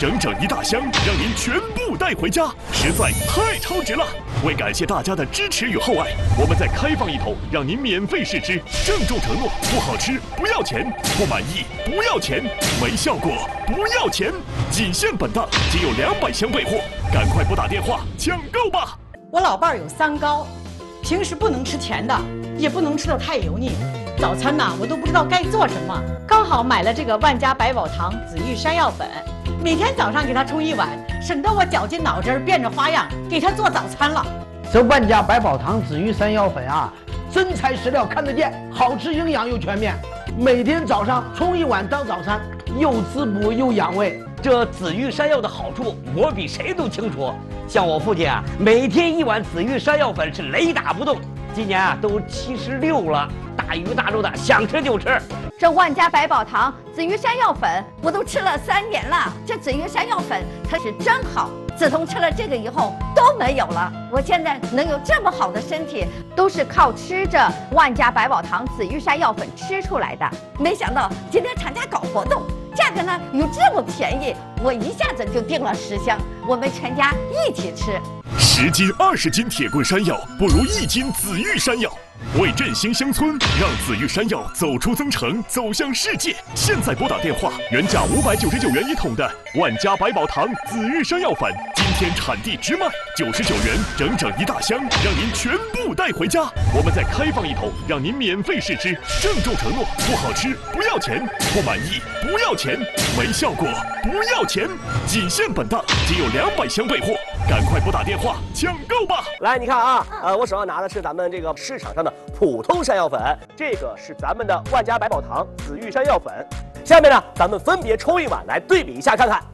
整整一大箱，让您全部带回家，实在太超值了！为感谢大家的支持与厚爱，我们再开放一头，让您免费试吃。郑重承诺：不好吃不要钱，不满意不要钱，没效果不要钱，仅限本档，仅有200箱备货，赶快拨打电话抢购吧！ 我老伴儿有3高，平时不能吃甜的，也不能吃得太油腻。早餐呢，我都不知道该做什么。刚好买了这个万家百宝堂紫玉山药粉，每天早上给他冲1碗，省得我绞尽脑汁变着花样给他做早餐了。 这万家百宝堂紫玉山药粉啊，真材实料看得见，好吃营养又全面。每天早上冲1碗当早餐，又滋补又养胃。 这紫玉山药的好处，我比谁都清楚。像我父亲啊，每天1碗紫玉山药粉是雷打不动。今年啊都76了，大鱼大肉的想吃就吃。 这万家百宝堂紫玉山药粉我都吃了3年了，这紫玉山药粉它是真好。自从吃了这个以后都没有了，我现在能有这么好的身体，都是靠吃这万家百宝堂紫玉山药粉吃出来的。没想到今天厂家搞活动，价格呢又这么便宜，我一下子就订了10箱，我们全家一起吃。 10斤、20斤铁棍山药不如1斤紫玉山药。为振兴乡村，让紫玉山药走出增城，走向世界。现在拨打电话，原价599元1桶的万家百宝堂紫玉山药粉，今天产地直卖99元，整整一大箱，让您全部带回家。我们再开放一头，让您免费试吃。郑重承诺：不好吃不要钱，不满意不要钱，没效果不要钱，仅限本档，仅有200箱备货，赶快拨打电话抢购吧！ 来，你看啊，我手上拿的是咱们这个市场上的普通山药粉，这个是咱们的万家百宝堂紫玉山药粉。下面呢，咱们分别冲1碗来对比一下看看。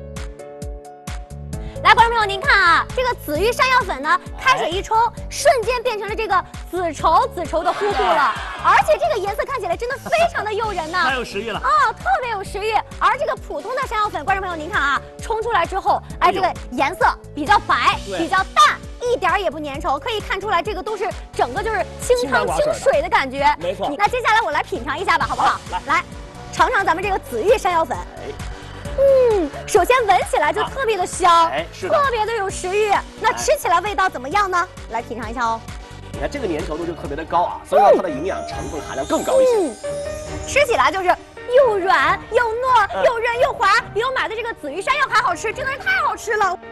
来，观众朋友，您看啊，这个紫玉山药粉呢，开水一冲，瞬间变成了这个紫稠的糊糊了，而且这个颜色看起来真的非常的诱人呢， 太有食欲了啊，特别有食欲。而这个普通的山药粉，观众朋友您看啊，冲出来之后，哎，这个颜色比较白，比较淡，一点也不粘稠，可以看出来这个都是整个就是清汤清水的感觉。 没错。 那接下来我来品尝一下吧，好不好？来，尝尝咱们这个紫玉山药粉。首先闻起来就特别的香，特别的有食欲。那吃起来味道怎么样呢？来品尝一下哦。 你看这个粘稠度就特别的高啊，所以说它的营养成分含量更高一些。 吃起来就是又软又糯又韧又滑，比我买的这个紫玉山药还好吃，真的是太好吃了。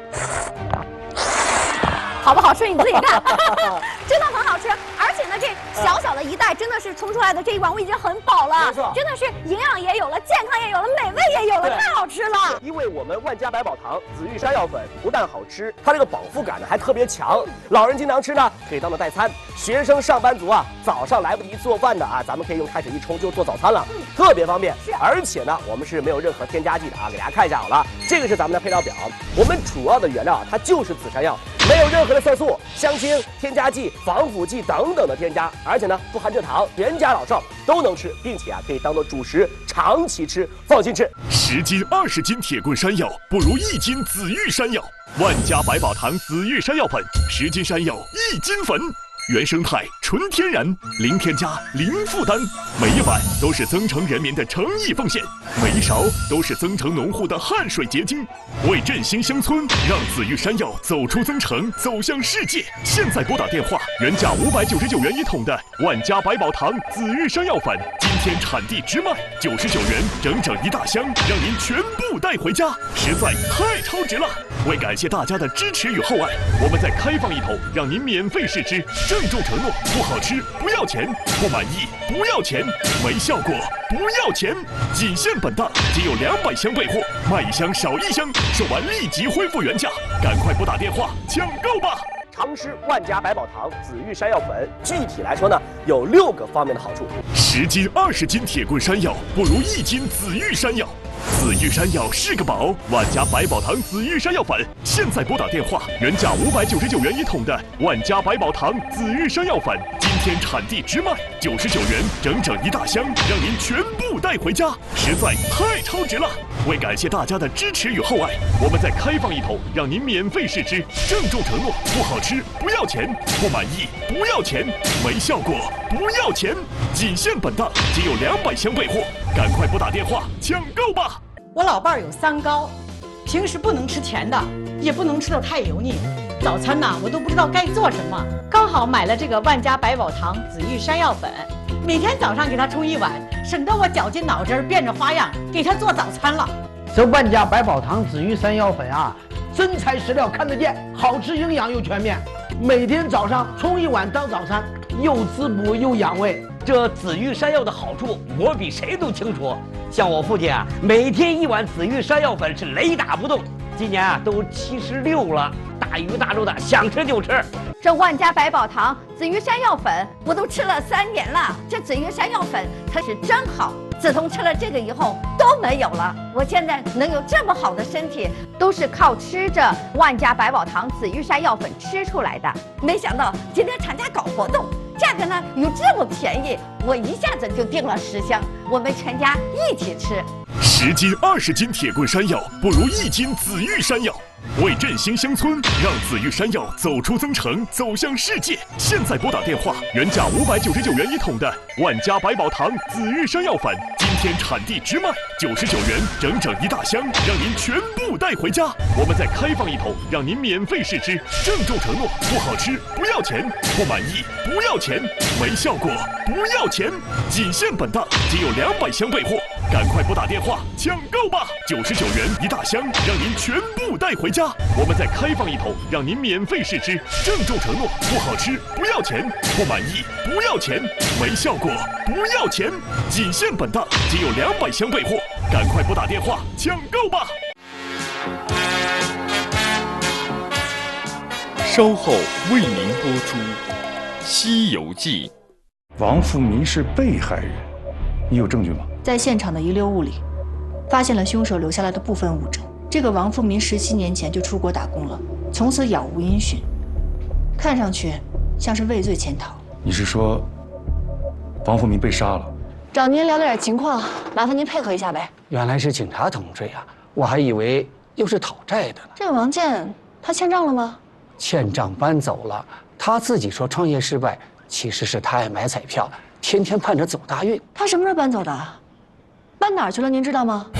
好不好吃你自己看，真的很好吃。而且呢，这小小的一袋真的是冲出来的这1碗我已经很饱了，真的是营养也有了，健康也有了，美味也有了，太好吃了。 因为我们万家百宝堂紫玉山药粉不但好吃，它这个饱腹感呢还特别强，老人经常吃呢可以当做代餐，学生上班族啊早上来不及做饭的啊，咱们可以用开水一冲就做早餐了，特别方便。而且呢，我们是没有任何添加剂的啊，给大家看一下好了，这个是咱们的配料表，我们主要的原料它就是紫山药，没有任何的色素、香精、添加剂、防腐剂等等的添加，而且呢不含蔗糖，全家老少都能吃，并且啊可以当做主食长期吃，放心吃。 10斤、20斤铁棍山药不如1斤紫玉山药。万家百宝堂紫玉山药粉，10斤山药1斤粉。原生态、纯天然，零添加、零负担，每1碗都是增城人民的诚意奉献，每1勺都是增城农户的汗水结晶。为振兴乡村，让紫玉山药走出增城，走向世界。现在拨打电话，原价599元1桶的万家百宝堂紫玉山药粉，今天产地直卖99元，整整一大箱，让您全部带回家，实在太超值了！为感谢大家的支持与厚爱，我们再开放一头，让您免费试吃。郑重承诺：不好吃不要钱，不满意不要钱，没效果不要钱，仅限本档，仅有200箱备货，卖1箱少1箱，售完立即恢复原价，赶快拨打电话抢购吧！ 常吃万家百宝堂紫玉山药粉，具体来说呢，有6个方面的好处。 10斤、20斤铁棍山药不如1斤紫玉山药。紫玉山药是个宝，万家百宝堂紫玉山药粉，现在拨打电话，原价599元1桶的万家百宝堂紫玉山药粉，今天产地直卖99元，整整一大箱，让您全部带回家，实在太超值了！为感谢大家的支持与厚爱，我们再开放一头，让您免费试吃。郑重承诺：不好吃不要钱，不满意不要钱，没效果不要钱，仅限本档，仅有200箱备货，赶快拨打电话抢购吧！ 我老伴儿有3高， 平时不能吃甜的，也不能吃得太油腻。早餐呢，我都不知道该做什么。刚好买了这个万家百宝堂紫玉山药粉，每天早上给他冲一碗，省得我绞尽脑汁变着花样给他做早餐了。 这万家百宝堂紫玉山药粉啊，真材实料看得见，好吃营养又全面。每天早上冲一碗当早餐，又滋补又养胃。 这紫玉山药的好处，我比谁都清楚。像我父亲啊，每天一碗紫玉山药粉是雷打不动。今年啊都76了，大鱼大肉的，想吃就吃。 这万家百宝堂紫玉山药粉，我都吃了3年了。这紫玉山药粉它是真好，自从吃了这个以后都没有了。我现在能有这么好的身体，都是靠吃这万家百宝堂紫玉山药粉吃出来的。没想到今天厂家搞活动，价格呢又这么便宜，我一下子就订了10箱，我们全家一起吃。 10斤、20斤铁棍山药不如1斤紫玉山药。为振兴乡村，让紫玉山药走出增城，走向世界。现在拨打电话，原价599元一桶的万家百宝堂紫玉山药粉，今天产地直卖99元，整整1大箱，让您全部带回家。我们再开放1桶，让您免费试吃。郑重承诺：不好吃不要钱，不满意不要钱，没效果不要钱。仅限本档，仅有200箱备货，赶快拨打电话抢购吧！99元1大箱，让您全部带回家。我们再开放1桶，让您免费试吃。郑重承诺：不好吃不要钱，不满意不要钱，没效果不要钱。仅限本档，仅有200箱备货，赶快拨打电话抢购吧！ 稍后为您播出《西游记》。 王富民是被害人，你有证据吗？ 在现场的遗留物里，发现了凶手留下来的部分物证。这个王富民17年前就出国打工了，从此杳无音讯，看上去像是畏罪潜逃。 你是说，王富民被杀了？ 找您了解点情况，麻烦您配合一下呗。 原来是警察同志呀，我还以为又是讨债的呢。 这个王建，他欠账了吗？ 欠账搬走了，他自己说创业失败，其实是他爱买彩票，天天盼着走大运。 他什么时候搬走的？搬哪儿去了？您知道吗？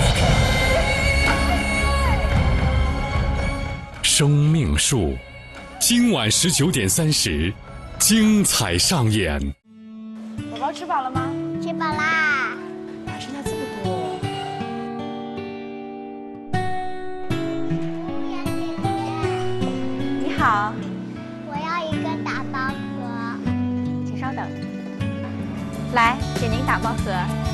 生命树，今晚19点30，精彩上演。 宝宝吃饱了吗？ 吃饱啦。 哪剩下这么多？ 你好，我要一个打包盒。请稍等。来，给您打包盒。